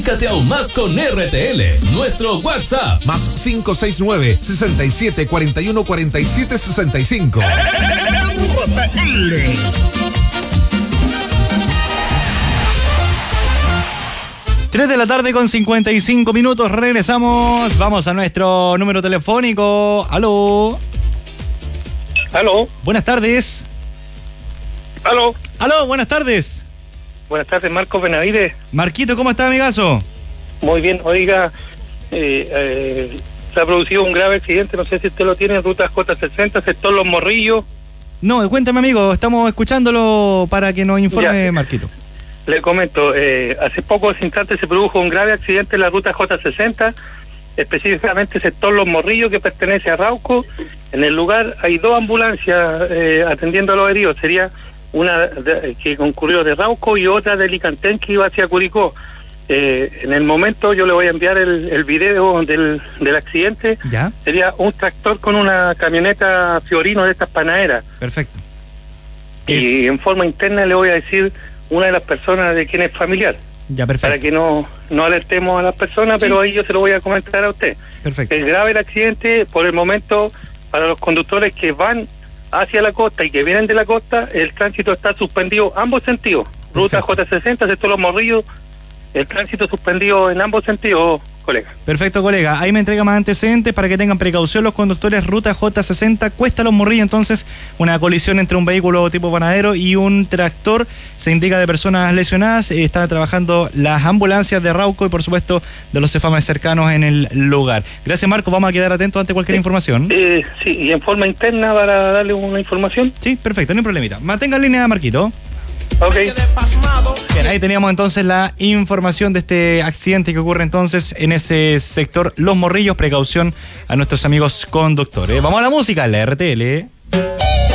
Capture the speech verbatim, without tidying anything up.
Comunícate aún más con R T L. Nuestro WhatsApp. Más cinco seis nueve, sesenta y siete, cuarenta y uno, cuarenta y siete, sesenta y cinco. R T L. tres de la tarde con cincuenta y cinco minutos. Regresamos. Vamos a nuestro número telefónico. Aló. Aló. Buenas tardes. Aló. Aló, buenas tardes. Buenas tardes, Marcos Benavides. Marquito, ¿cómo está, amigazo? Muy bien, oiga, eh, eh, se ha producido un grave accidente, no sé si usted lo tiene, en ruta J sesenta, sector Los Morrillos. No, cuéntame, amigo, estamos escuchándolo para que nos informe Ya. Marquito. Le comento, eh, hace pocos instantes se produjo un grave accidente en la ruta J sesenta, específicamente sector Los Morrillos, que pertenece a Rauco. En el lugar hay dos ambulancias eh, atendiendo a los heridos, sería una de, que concurrió de Rauco y otra de Licantén que iba hacia Curicó. Eh, en el momento yo le voy a enviar el, el video del, del accidente. ¿Ya? Sería un tractor con una camioneta Fiorino de estas panaderas. Perfecto. Y es... en forma interna le voy a decir una de las personas de quien es familiar. Ya, perfecto. Para que no, no alertemos a las personas, sí. Pero ahí yo se lo voy a comentar a usted. Perfecto. Es grave el accidente, por el momento, para los conductores que van hacia la costa y que vienen de la costa, el tránsito está suspendido ambos sentidos. Ruta J sesenta, sector Los Morrillos, el tránsito suspendido en ambos sentidos, colega. Perfecto, colega. Ahí me entrega más antecedentes para que tengan precaución los conductores. Ruta J sesenta, Cuesta Los Morrillos, entonces una colisión entre un vehículo tipo panadero y un tractor. Se indica de personas lesionadas. Eh, están trabajando las ambulancias de Rauco y por supuesto de los cefames cercanos en el lugar. Gracias, Marco. Vamos a quedar atentos ante cualquier eh, información. Eh, sí, y en forma interna para darle una información. Sí, perfecto, no hay problemita. Mantenga en línea, Marquito. Ok. Bien, ahí teníamos entonces la información de este accidente que ocurre entonces en ese sector Los Morrillos. Precaución a nuestros amigos conductores. Vamos a la música, la R T L.